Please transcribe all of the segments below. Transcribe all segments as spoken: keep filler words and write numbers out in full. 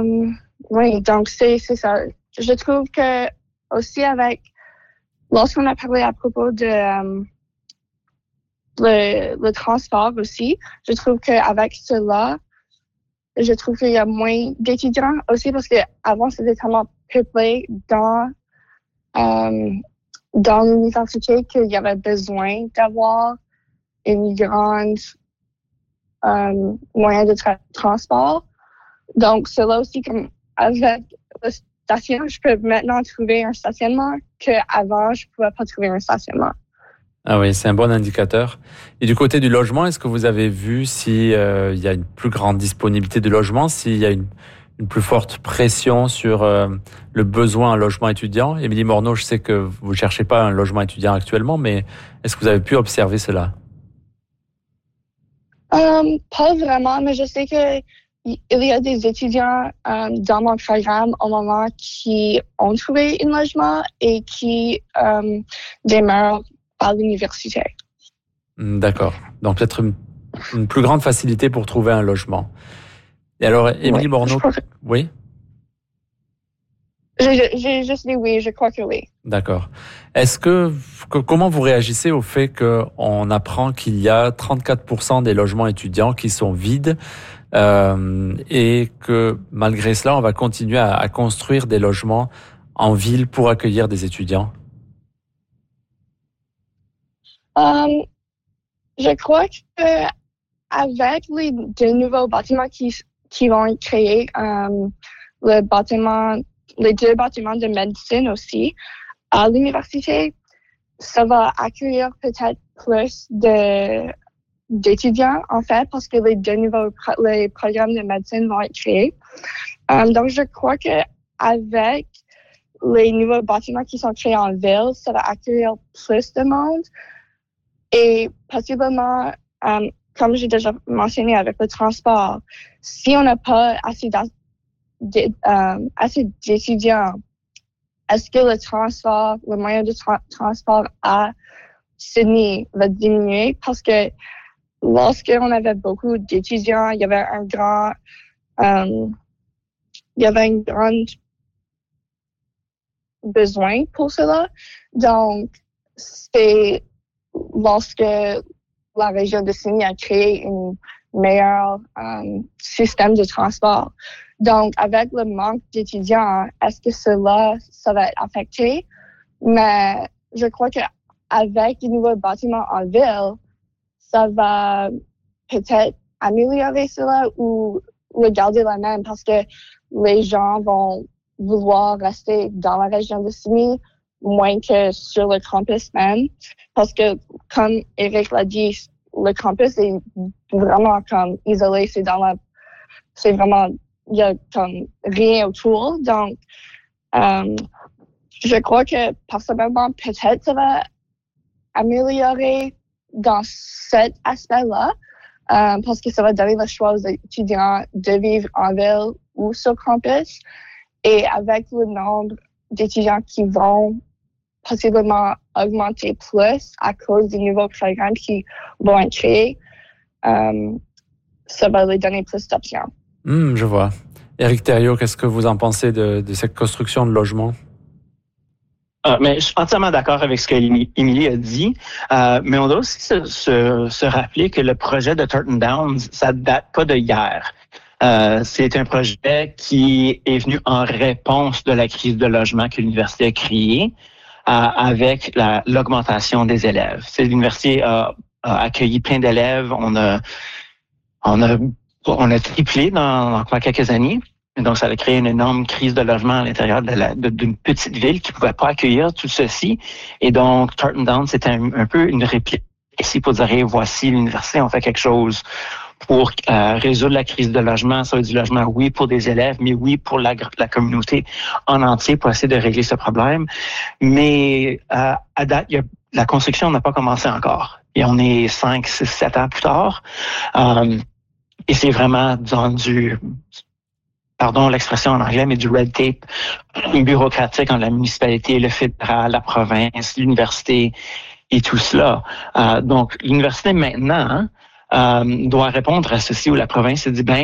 Um, oui, donc c'est, c'est ça. Je trouve que aussi avec, lorsqu'on a parlé à propos de um, le, le transport aussi, je trouve qu'avec cela, je trouve qu'il y a moins d'étudiants aussi parce que avant c'était tellement peuplé dans um, dans l'université qu'il y avait besoin d'avoir une grande um, moyen de tra- transport. Donc, c'est là aussi comme avec le station, je peux maintenant trouver un stationnement qu'avant, je ne pouvais pas trouver un stationnement. Ah oui, c'est un bon indicateur. Et du côté du logement, est-ce que vous avez vu s'il euh, y a une plus grande disponibilité de logement, s'il y a une, une plus forte pression sur euh, le besoin en logement étudiant? Émilie Morneau, je sais que vous ne cherchez pas un logement étudiant actuellement, mais est-ce que vous avez pu observer cela? Um, pas vraiment, mais je sais que il y a des étudiants um, dans mon programme au moment qui ont trouvé un logement et qui um, demeurent à l'université. D'accord. Donc peut-être une, une plus grande facilité pour trouver un logement. Et alors, Émilie Oui, Morneau, que... oui? J'ai, j'ai juste dit oui, je crois que oui. D'accord. Est-ce que, que comment vous réagissez au fait qu'on apprend qu'il y a trente-quatre pour cent des logements étudiants qui sont vides euh, et que malgré cela, on va continuer à, à construire des logements en ville pour accueillir des étudiants? Um, je crois que avec les deux nouveaux bâtiments qui, qui vont être créés, um, le bâtiment, les deux bâtiments de médecine aussi, à l'université, ça va accueillir peut-être plus de, d'étudiants, en fait, parce que les deux nouveaux pro- les programmes de médecine vont être créés. Um, donc, je crois que avec les nouveaux bâtiments qui sont créés en ville, ça va accueillir plus de monde. Et possiblement, um, comme j'ai déjà mentionné avec le transport, si on n'a pas assez, de, um, assez d'étudiants, est-ce que le transport, le moyen de tra- transport à Sydney va diminuer? Parce que lorsqu'on avait beaucoup d'étudiants, il y avait un grand, um, il y avait un grand besoin pour cela. Donc, c'est lorsque la région de Sydney a créé un meilleur um, système de transport. Donc, avec le manque d'étudiants, est-ce que cela, ça va être affecté? Mais je crois qu'avec les nouveaux bâtiments en ville, ça va peut-être améliorer cela ou le garder la même parce que les gens vont vouloir rester dans la région de Sydney moins que sur le campus même. Parce que, comme Eric l'a dit, le campus est vraiment comme isolé. C'est dans la, c'est vraiment, il y a comme rien autour. Donc, euh, je crois que personnellement, peut-être ça va améliorer dans cet aspect-là. Euh, parce que ça va donner le choix aux étudiants de vivre en ville ou sur campus. Et avec le nombre d'étudiants qui vont possiblement augmenter plus à cause des nouveaux programmes qui vont être créés, euh, ça va leur donner plus d'options. Mmh, je vois. Éric Thériault, qu'est-ce que vous en pensez de, de cette construction de logements? Ah, mais je suis entièrement d'accord avec ce que Émilie a dit, euh, mais on doit aussi se, se, se rappeler que le projet de Turton Downs, ça date pas de hier. Euh, c'est un projet qui est venu en réponse de la crise de logement que l'université a créée euh, avec la, l'augmentation des élèves. C'est, l'université a, a accueilli plein d'élèves, on a, on a, on a triplé dans, dans quoi, quelques années. Donc, ça a créé une énorme crise de logement à l'intérieur de la, de, d'une petite ville qui ne pouvait pas accueillir tout ceci. Et donc, Turton Downs, c'était un, un peu une réplique ici pour dire, voici, l'université, on fait quelque chose pour euh, résoudre la crise de logement. Ça veut dire du logement, oui, pour des élèves, mais oui, pour la, la communauté en entier pour essayer de régler ce problème. Mais euh, à date, il y a, la construction n'a pas commencé encore. Et on est cinq, six, sept ans plus tard. Euh, et c'est vraiment dans du... pardon l'expression en anglais, mais du red tape bureaucratique entre la municipalité, le fédéral, la province, l'université et tout cela. Euh, donc, l'université maintenant euh, doit répondre à ceci où la province se dit, ben,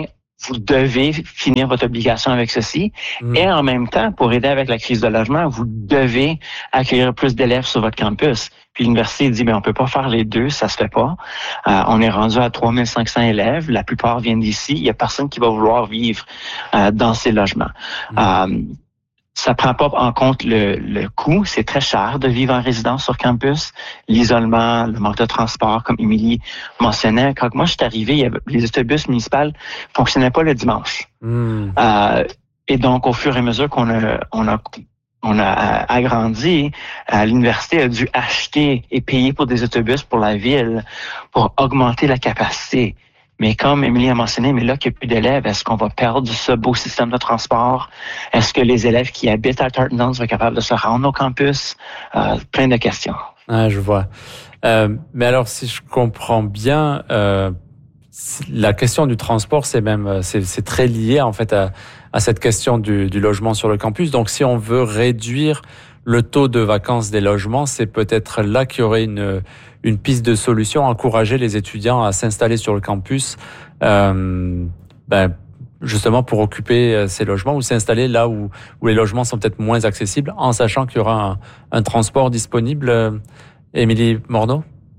vous devez finir votre obligation avec ceci. Mmh. Et en même temps, pour aider avec la crise de logement, vous devez accueillir plus d'élèves sur votre campus. Puis l'université dit, mais on peut pas faire les deux, ça se fait pas. Euh, on est rendu à trois mille cinq cents élèves, la plupart viennent d'ici. Il y a personne qui va vouloir vivre euh, dans ces logements. Mmh. Euh, Ça prend pas en compte le, le coût. C'est très cher de vivre en résidence sur campus. L'isolement, le manque de transport, comme Émilie mentionnait. Quand moi, je suis arrivé, il y avait, les autobus municipaux fonctionnaient pas le dimanche. Mm. Euh, et donc, au fur et à mesure qu'on a, on a, on a agrandi, euh, l'université a dû acheter et payer pour des autobus pour la ville pour augmenter la capacité. Mais comme Émilie a mentionné, mais là qu'il n'y a plus d'élèves, est-ce qu'on va perdre ce beau système de transport? Est-ce que les élèves qui habitent à Tartan Downs vont être capables de se rendre au campus? Euh, plein de questions. Ah, je vois. Euh, mais alors, si je comprends bien, euh, la question du transport, c'est même, c'est, c'est très lié en fait à, à cette question du, du logement sur le campus. Donc, si on veut réduire le taux de vacances des logements, c'est peut-être là qu'il y aurait une une piste de solution, encourager les étudiants à s'installer sur le campus, euh, ben, justement pour occuper ces logements ou s'installer là où, où les logements sont peut-être moins accessibles, en sachant qu'il y aura un, un transport disponible. Euh, Émilie Morneau?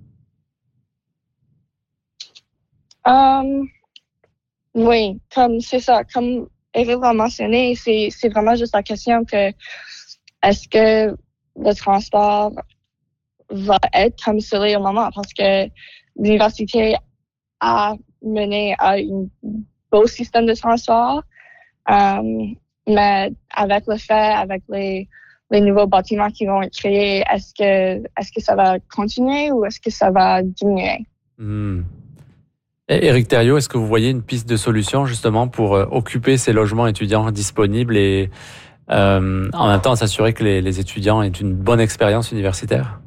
Um, oui, comme c'est ça, comme Eric l'a mentionné, c'est, c'est vraiment juste la question que est-ce que le transport va être comme celui au moment, parce que l'université a mené à un beau système de transport, um, mais avec le fait, avec les, les nouveaux bâtiments qui vont être créés, est-ce que, est-ce que ça va continuer ou est-ce que ça va diminuer? Mmh. Et Éric Thériault, est-ce que vous voyez une piste de solution justement pour euh, occuper ces logements étudiants disponibles et euh, en même temps s'assurer que les, les étudiants aient une bonne expérience universitaire?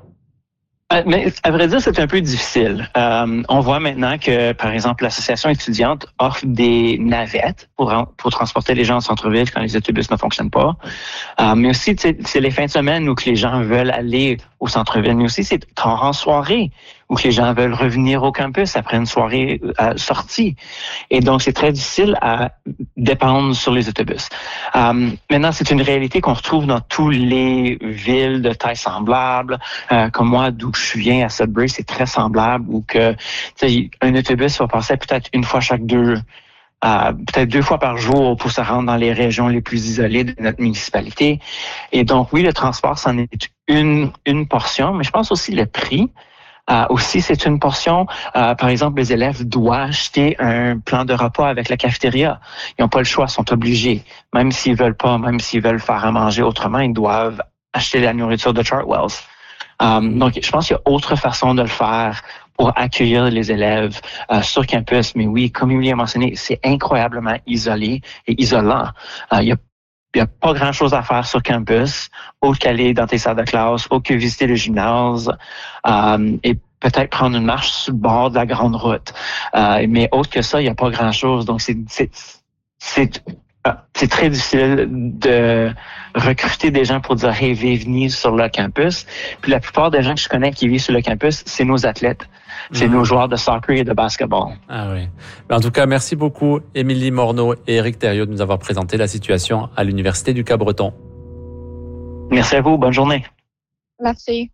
Mais à vrai dire, c'est un peu difficile. Euh, on voit maintenant que, par exemple, l'association étudiante offre des navettes pour pour transporter les gens au centre-ville quand les autobus ne fonctionnent pas. Euh, mais aussi, c'est les fins de semaine où que les gens veulent aller au centre-ville. Mais aussi, c'est en soirée où que les gens veulent revenir au campus après une soirée euh, sortie. Et donc, c'est très difficile à dépendre sur les autobus. Euh, maintenant, c'est une réalité qu'on retrouve dans toutes les villes de taille semblable. Euh, comme moi, d'où je viens à Sudbury, c'est très semblable. Où que, un autobus va passer peut-être une fois chaque deux Euh, peut-être deux fois par jour pour se rendre dans les régions les plus isolées de notre municipalité. Et donc, oui, le transport, c'en est une, une portion, mais je pense aussi le prix. Euh, aussi, c'est une portion. Euh, par exemple, les élèves doivent acheter un plan de repas avec la cafétéria. Ils n'ont pas le choix, ils sont obligés. Même s'ils veulent pas, même s'ils veulent faire à manger autrement, ils doivent acheter la nourriture de Chartwells. Euh, donc, je pense qu'il y a autre façon de le faire pour accueillir les élèves euh, sur campus. Mais oui, comme Émilie a mentionné, c'est incroyablement isolé et isolant. Euh, il y a Il n'y a pas grand-chose à faire sur campus, autre qu'aller dans tes salles de classe, autre que visiter le gymnase euh, et peut-être prendre une marche sur le bord de la grande route. Euh, mais autre que ça, il n'y a pas grand-chose. Donc, c'est, c'est, c'est, c'est très difficile de recruter des gens pour dire « Hey, venez sur le campus ». Puis la plupart des gens que je connais qui vivent sur le campus, c'est nos athlètes. C'est mmh. nos joueurs de soccer et de basketball. Ah oui. En tout cas, merci beaucoup, Émilie Morneau et Éric Thériault, de nous avoir présenté la situation à l'Université du Cap-Breton. Merci à vous. Bonne journée. Merci.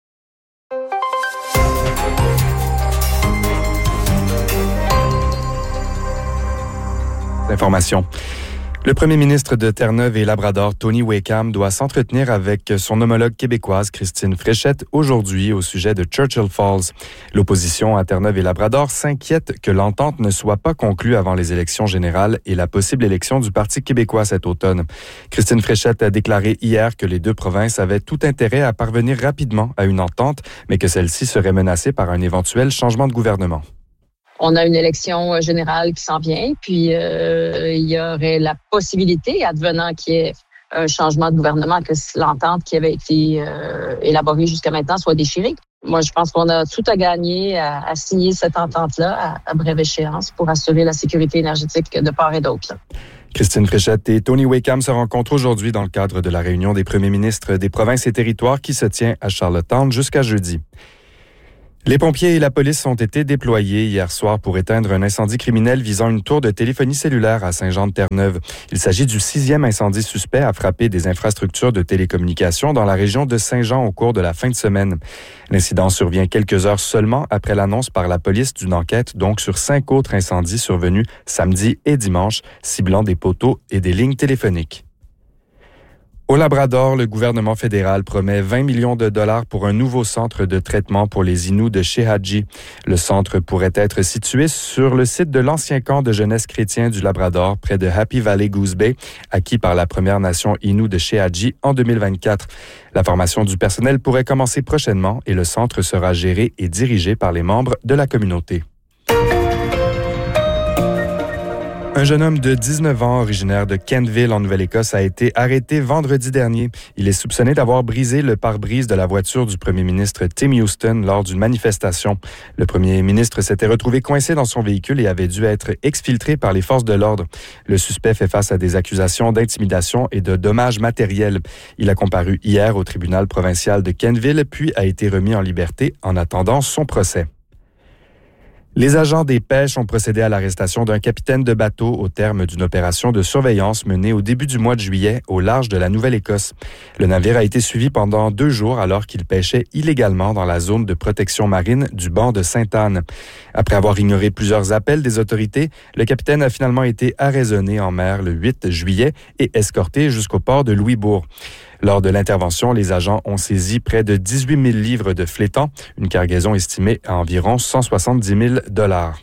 Information. Le premier ministre de Terre-Neuve et Labrador, Tony Wakeham, doit s'entretenir avec son homologue québécoise, Christine Fréchette, aujourd'hui au sujet de Churchill Falls. L'opposition à Terre-Neuve et Labrador s'inquiète que l'entente ne soit pas conclue avant les élections générales et la possible élection du Parti québécois cet automne. Christine Fréchette a déclaré hier que les deux provinces avaient tout intérêt à parvenir rapidement à une entente, mais que celle-ci serait menacée par un éventuel changement de gouvernement. On a une élection générale qui s'en vient, puis euh, il y aurait la possibilité, advenant qu'il y ait un changement de gouvernement, que l'entente qui avait été euh, élaborée jusqu'à maintenant soit déchirée. Moi, je pense qu'on a tout à gagner à, à signer cette entente-là à, à brève échéance pour assurer la sécurité énergétique de part et d'autre. Christine Fréchette et Tony Wakeham se rencontrent aujourd'hui dans le cadre de la réunion des premiers ministres des provinces et territoires qui se tient à Charlottetown jusqu'à jeudi. Les pompiers et la police ont été déployés hier soir pour éteindre un incendie criminel visant une tour de téléphonie cellulaire à Saint-Jean-de-Terre-Neuve. Il s'agit du sixième incendie suspect à frapper des infrastructures de télécommunications dans la région de Saint-Jean au cours de la fin de semaine. L'incident survient quelques heures seulement après l'annonce par la police d'une enquête donc sur cinq autres incendies survenus samedi et dimanche, ciblant des poteaux et des lignes téléphoniques. Au Labrador, le gouvernement fédéral promet vingt millions de dollars pour un nouveau centre de traitement pour les Inuits de Shehaji. Le centre pourrait être situé sur le site de l'ancien camp de jeunesse chrétien du Labrador, près de Happy Valley Goose Bay, acquis par la Première Nation Innu de Shehaji en deux mille vingt-quatre. La formation du personnel pourrait commencer prochainement et le centre sera géré et dirigé par les membres de la communauté. Un jeune homme de dix-neuf ans, originaire de Kentville, en Nouvelle-Écosse, a été arrêté vendredi dernier. Il est soupçonné d'avoir brisé le pare-brise de la voiture du premier ministre Tim Houston lors d'une manifestation. Le premier ministre s'était retrouvé coincé dans son véhicule et avait dû être exfiltré par les forces de l'ordre. Le suspect fait face à des accusations d'intimidation et de dommages matériels. Il a comparu hier au tribunal provincial de Kentville, puis a été remis en liberté en attendant son procès. Les agents des pêches ont procédé à l'arrestation d'un capitaine de bateau au terme d'une opération de surveillance menée au début du mois de juillet au large de la Nouvelle-Écosse. Le navire a été suivi pendant deux jours alors qu'il pêchait illégalement dans la zone de protection marine du banc de Sainte-Anne. Après avoir ignoré plusieurs appels des autorités, le capitaine a finalement été arraisonné en mer le huit juillet et escorté jusqu'au port de Louisbourg. Lors de l'intervention, les agents ont saisi près de dix-huit mille livres de flétan, une cargaison estimée à environ cent soixante-dix mille dollars.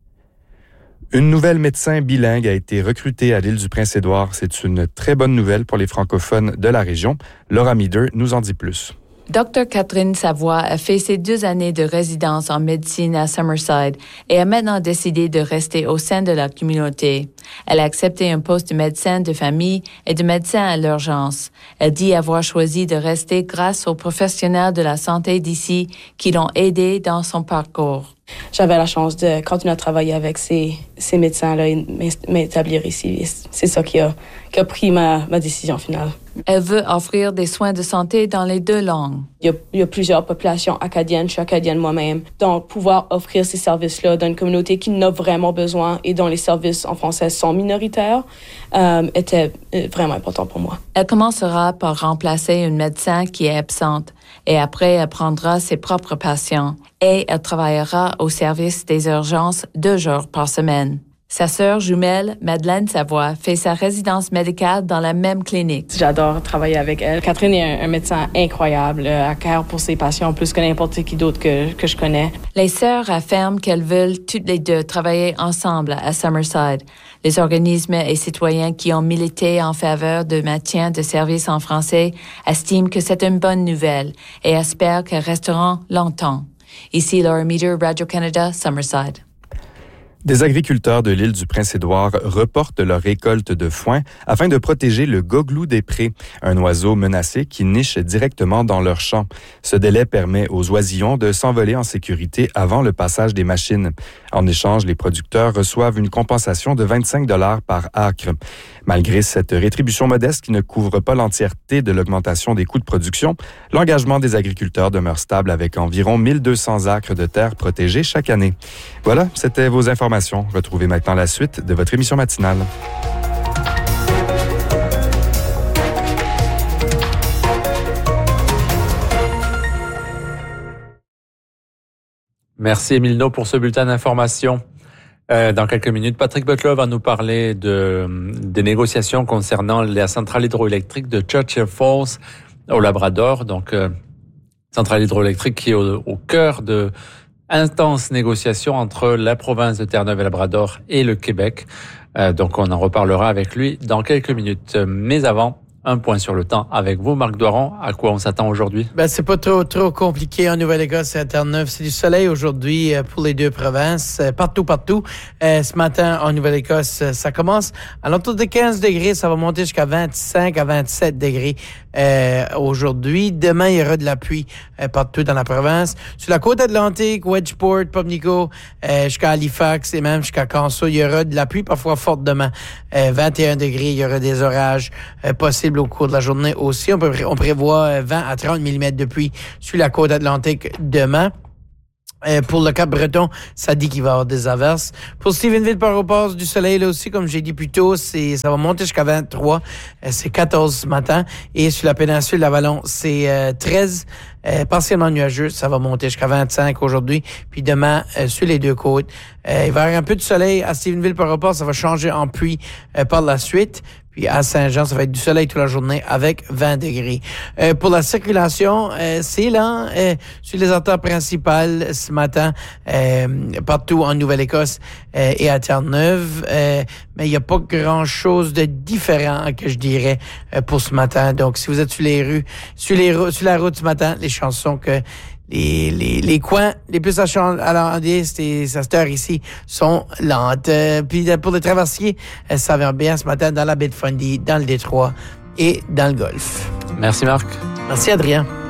Une nouvelle médecin bilingue a été recrutée à l'île du Prince-Édouard. C'est une très bonne nouvelle pour les francophones de la région. Laura Meader nous en dit plus. Docteur Catherine Savoie a fait ses deux années de résidence en médecine à Summerside et a maintenant décidé de rester au sein de la communauté. Elle a accepté un poste de médecin de famille et de médecin à l'urgence. Elle dit avoir choisi de rester grâce aux professionnels de la santé d'ici qui l'ont aidée dans son parcours. J'avais la chance de continuer à travailler avec ces, ces médecins-là et m'établir ici. C'est ça qui a, qui a pris ma, ma décision finale. Elle veut offrir des soins de santé dans les deux langues. Il y a, il y a plusieurs populations acadiennes, je suis acadienne moi-même. Donc, pouvoir offrir ces services-là dans une communauté qui en a vraiment besoin et dont les services en français sont minoritaires euh, était vraiment important pour moi. Elle commencera par remplacer une médecin qui est absente et après, elle prendra ses propres patients et elle travaillera au service des urgences deux jours par semaine. Sa sœur jumelle, Madeleine Savoie, fait sa résidence médicale dans la même clinique. J'adore travailler avec elle. Catherine est un, un médecin incroyable. Elle care pour ses patients plus que n'importe qui d'autre que, que je connais. Les sœurs affirment qu'elles veulent toutes les deux travailler ensemble à Summerside. Les organismes et citoyens qui ont milité en faveur de maintien de services en français estiment que c'est une bonne nouvelle et espèrent qu'elles resteront longtemps. Ici, Laura Meader, Radio-Canada, Summerside. Des agriculteurs de l'île du Prince-Édouard reportent leur récolte de foin afin de protéger le gogelou des prés, un oiseau menacé qui niche directement dans leurs champs. Ce délai permet aux oisillons de s'envoler en sécurité avant le passage des machines. En échange, les producteurs reçoivent une compensation de vingt-cinq dollars par acre. Malgré cette rétribution modeste qui ne couvre pas l'entièreté de l'augmentation des coûts de production, l'engagement des agriculteurs demeure stable avec environ mille deux cents acres de terre protégés chaque année. Voilà, c'était vos informations. Retrouvez maintenant la suite de votre émission matinale. Merci Émile No pour ce bulletin d'information. Euh, dans quelques minutes, Patrick Butler va nous parler de, des négociations concernant la centrale hydroélectrique de Churchill Falls au Labrador. Donc, euh, centrale hydroélectrique qui est au, au cœur de intenses négociations entre la province de Terre-Neuve et Labrador et le Québec. Euh, donc, on en reparlera avec lui dans quelques minutes. Mais avant, un point sur le temps avec vous, Marc Doiron. À quoi on s'attend aujourd'hui? Ben, c'est pas trop, trop compliqué en Nouvelle-Écosse et à Terre-Neuve. C'est du soleil aujourd'hui pour les deux provinces, partout, partout. Euh, ce matin, en Nouvelle-Écosse, ça commence à l'entour de quinze degrés. Ça va monter jusqu'à vingt-cinq à vingt-sept degrés euh, aujourd'hui. Demain, il y aura de la pluie euh, partout dans la province. Sur la côte atlantique, Wedgeport, Pubnico, euh, jusqu'à Halifax et même jusqu'à Canso, il y aura de la pluie, parfois forte demain. Euh, vingt et un degrés, il y aura des orages euh, possibles au cours de la journée aussi. On, peut, on prévoit vingt à trente millimètres de pluie sur la côte atlantique demain. Euh, pour le Cap-Breton, ça dit qu'il va y avoir des averses. Pour Stephenville-Port-au-Prince, du soleil là aussi, comme j'ai dit plus tôt, c'est, ça va monter jusqu'à vingt-trois. Euh, c'est quatorze ce matin. Et sur la péninsule d'Avalon, c'est euh, treize, euh, partiellement nuageux. Ça va monter jusqu'à vingt-cinq aujourd'hui. Puis demain, euh, sur les deux côtes, euh, il va y avoir un peu de soleil à Stephenville-Port-au-Prince. Ça va changer en pluie euh, par la suite. Puis à Saint-Jean, ça va être du soleil toute la journée avec vingt degrés. Euh, pour la circulation, euh, c'est lent euh, sur les artères principales ce matin, euh, partout en Nouvelle-Écosse euh, et à Terre-Neuve. Euh, mais il n'y a pas grand-chose de différent que je dirais euh, pour ce matin. Donc, si vous êtes sur les rues, sur les sur la route ce matin, les chansons que Les, les, les coins les plus achalandés, c'est cette heure ici, sont lentes. Euh, puis pour les traversiers, euh, ça va bien ce matin dans la baie de Fundy, dans le Détroit et dans le Golfe. Merci Marc. Merci Adrien.